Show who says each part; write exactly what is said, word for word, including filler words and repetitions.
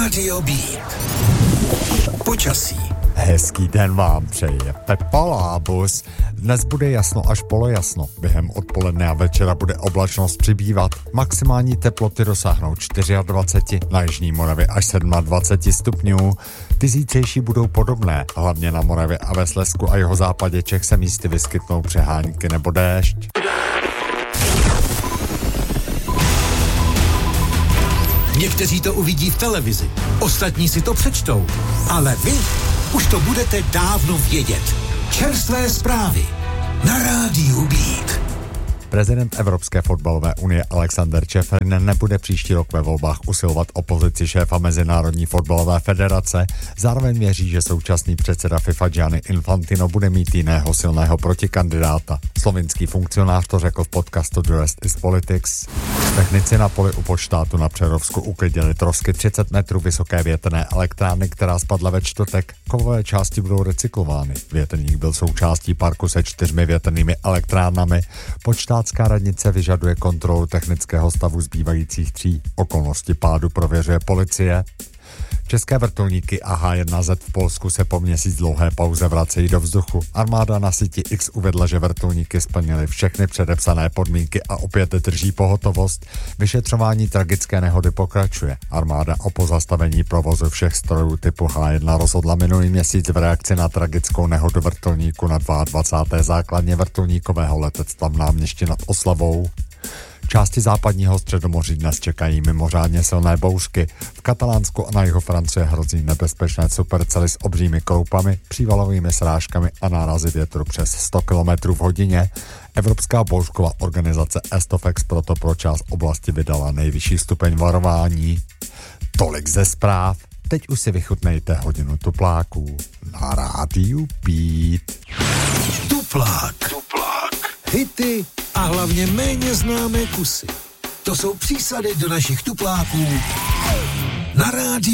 Speaker 1: Rádio Beat. Počasí.
Speaker 2: Hezký den vám přeje Pepa Lábus. Dnes bude jasno až polojasno. Během odpoledne a večera bude oblačnost přibývat. Maximální teploty dosáhnou dvacet čtyři, na jižní Moravě až dvacet sedm stupňů. Ty zítřejší budou podobné, hlavně na Moravě a ve Slezsku a jihozápadě Čech se místy vyskytnou přehánky nebo déšť.
Speaker 1: Někteří to uvidí v televizi, ostatní si to přečtou, ale vy už to budete dávno vědět. Čerstvé zprávy na Rádiu Beat.
Speaker 2: Prezident Evropské fotbalové unie Alexander Čeferin nebude příští rok ve volbách usilovat o pozici šéfa Mezinárodní fotbalové federace. Zároveň věří, že současný předseda FIFA Gianni Infantino bude mít jiného silného protikandidáta. Slovinský funkcionář to řekl v podcastu The Rest is Politics. Technici na poli u Počtátu na Přerovsku uklidili trosky třicet metrů vysoké větrné elektrárny, která spadla ve čtvrtek. Kovové části budou recyklovány. Větrník byl součástí parku se čtyřmi větrnými elektrárnami. Počtátská radnice vyžaduje kontrolu technického stavu zbývajících tří. Okolnosti pádu prověřuje policie. České vrtulníky A H jedna Z v Polsku se po měsíc dlouhé pauze vracejí do vzduchu. Armáda na síti X uvedla, že vrtulníky splnily všechny předepsané podmínky a opět drží pohotovost. Vyšetřování tragické nehody pokračuje. Armáda o pozastavení provozu všech strojů typu H jedna rozhodla minulý měsíc v reakci na tragickou nehodu vrtulníku na dvacáté druhé základně vrtulníkového letectva v Náměšti nad Oslavou. Části západního Středomoří dnes čekají mimořádně silné bouřky. V Katalánsku a na jihu Francie hrozí nebezpečné supercely s obřími kroupami, přívalovými srážkami a nárazy větru přes sto kilometrů v hodině. Evropská bouřková organizace Estofex proto pro část oblasti vydala nejvyšší stupeň varování. Tolik ze zpráv. Teď už si vychutnejte hodinu tupláků na Rádiu Beat.
Speaker 1: Tuplák. Tuplák. Hity a hlavně méně známé kusy. To jsou přísady do našich tupláků na Rádiu